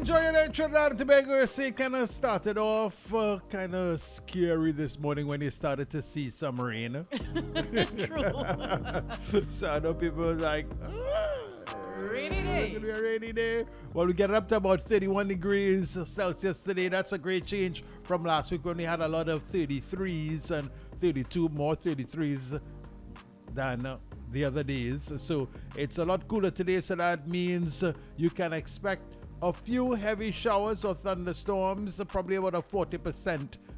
enjoying it, Trinidad and Tobago. You see, kind of started off kind of scary this morning when you started to see some rain. True. So I know people was like, Rainy it's day. gonna be a rainy day. Well, we get up to about 31 degrees Celsius today. That's a great change from last week when we had a lot of 33s and 32 more 33s than the other days. So it's a lot cooler today. So that means you can expect a few heavy showers or thunderstorms, probably about a 40%